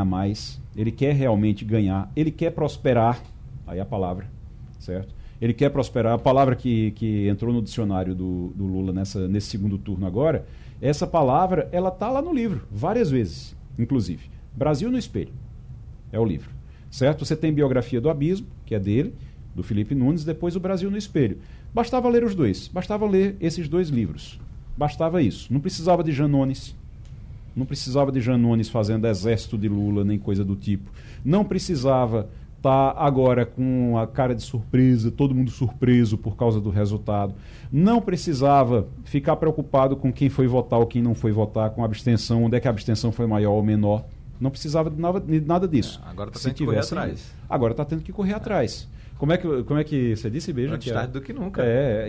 ganhar mais, ele quer realmente ganhar, ele quer prosperar, aí a palavra, certo? Ele quer prosperar, a palavra que entrou no dicionário do Lula nesse segundo turno agora, essa palavra, ela está lá no livro, várias vezes, inclusive. Brasil no Espelho, é o livro, certo? Você tem Biografia do Abismo, que é dele, do Felipe Nunes, depois o Brasil no Espelho. Bastava ler os dois, bastava ler esses dois livros, bastava isso. Não precisava de Janones, fazendo exército de Lula, nem coisa do tipo. Não precisava estar agora com a cara de surpresa, todo mundo surpreso por causa do resultado. Não precisava ficar preocupado com quem foi votar ou quem não foi votar, com a abstenção, onde é que a abstenção foi maior ou menor. Não precisava de nada disso. Agora está tendo que correr atrás. Agora está tendo que correr atrás. Como é que você disse, Beija? Antes tarde do que nunca.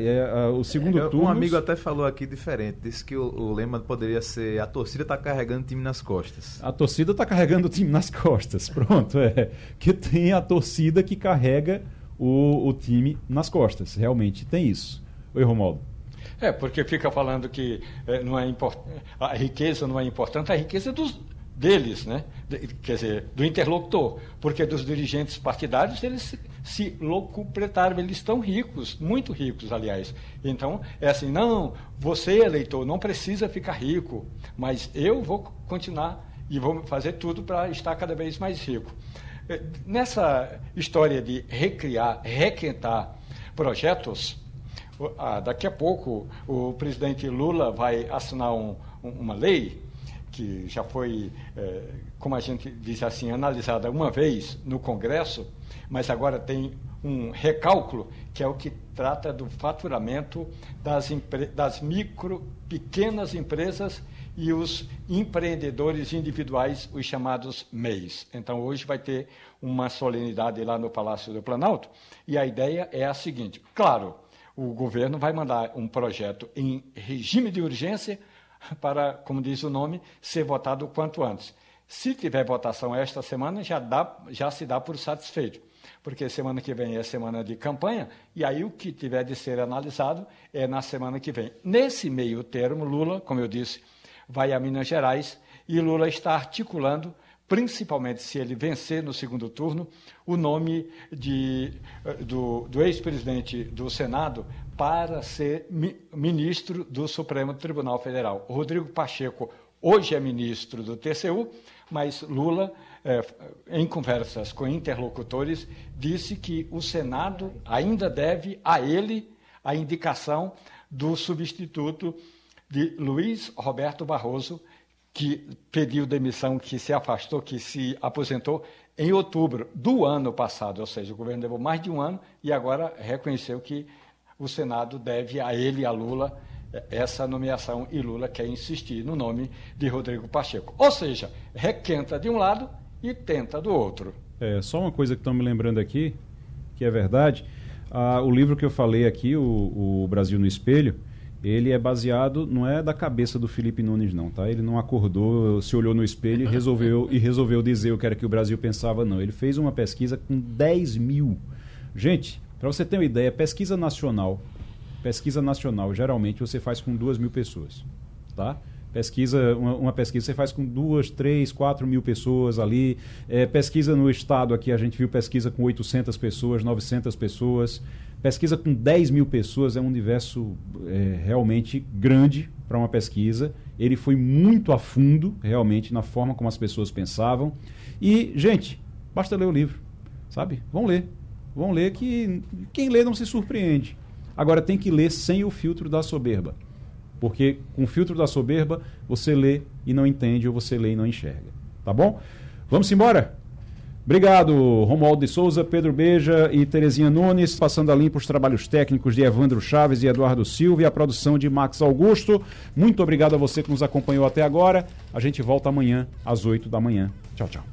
O segundo turno... Um amigo até falou aqui diferente, disse que o lema poderia ser: a torcida está carregando o time nas costas. A torcida está carregando o time nas costas, pronto. Que tem a torcida que carrega o time nas costas, realmente tem isso. Oi, Romualdo. Porque fica falando que não é a riqueza não é importante, a riqueza deles, né? Quer dizer, do interlocutor, porque dos dirigentes partidários eles se locupletaram, eles estão ricos, muito ricos, aliás. Então, é assim, não, você, eleitor, não precisa ficar rico, mas eu vou continuar e vou fazer tudo para estar cada vez mais rico. Nessa história de requentar projetos, daqui a pouco o presidente Lula vai assinar uma lei que já foi, como a gente diz assim, analisada uma vez no Congresso, mas agora tem um recálculo, que é o que trata do faturamento das pequenas empresas e os empreendedores individuais, os chamados MEIs. Então, hoje vai ter uma solenidade lá no Palácio do Planalto, e a ideia é a seguinte: claro, o governo vai mandar um projeto em regime de urgência para, como diz o nome, ser votado o quanto antes. Se tiver votação esta semana, já se dá por satisfeito, porque semana que vem é semana de campanha, e aí o que tiver de ser analisado é na semana que vem. Nesse meio termo, Lula, como eu disse, vai a Minas Gerais, e Lula está articulando, principalmente se ele vencer no segundo turno, o nome do ex-presidente do Senado para ser ministro do Supremo Tribunal Federal. O Rodrigo Pacheco hoje é ministro do TCU, mas Lula, em conversas com interlocutores, disse que o Senado ainda deve a ele a indicação do substituto de Luiz Roberto Barroso, que pediu demissão, que se afastou, que se aposentou em outubro do ano passado, ou seja, o governo levou mais de um ano e agora reconheceu que o Senado deve a ele, a Lula, essa nomeação, e Lula quer insistir no nome de Rodrigo Pacheco. Ou seja, requenta de um lado e tenta do outro. Só uma coisa que estão me lembrando aqui, que é verdade, o livro que eu falei aqui, o Brasil no Espelho, ele é baseado, não é da cabeça do Felipe Nunes não, tá? Ele não acordou, se olhou no espelho e resolveu dizer o que era que o Brasil pensava, não. Ele fez uma pesquisa com 10 mil. Gente, para você ter uma ideia, pesquisa nacional, geralmente você faz com 2 mil pessoas, tá? Uma pesquisa você faz com 2, 3, 4 mil pessoas ali. Pesquisa no estado aqui, a gente viu pesquisa com 800 pessoas, 900 pessoas. Pesquisa com 10 mil pessoas é um universo realmente grande para uma pesquisa. Ele foi muito a fundo, realmente, na forma como as pessoas pensavam. E, gente, basta ler o livro, sabe? Vão ler que quem lê não se surpreende. Agora tem que ler sem o filtro da soberba. Porque com o filtro da soberba, você lê e não entende, ou você lê e não enxerga. Tá bom? Vamos embora? Obrigado, Romualdo de Souza, Pedro Beija e Terezinha Nunes, passando a limpo os trabalhos técnicos de Evandro Chaves e Eduardo Silva e a produção de Max Augusto. Muito obrigado a você que nos acompanhou até agora. A gente volta amanhã às 8 da manhã. Tchau, tchau.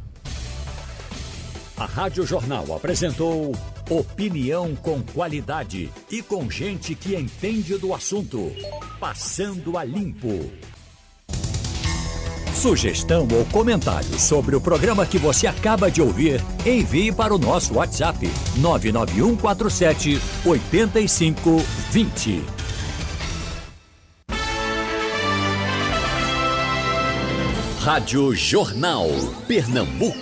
A Rádio Jornal apresentou opinião com qualidade e com gente que entende do assunto. Passando a limpo. Sugestão ou comentário sobre o programa que você acaba de ouvir, envie para o nosso WhatsApp 99147 8520. Rádio Jornal, Pernambuco.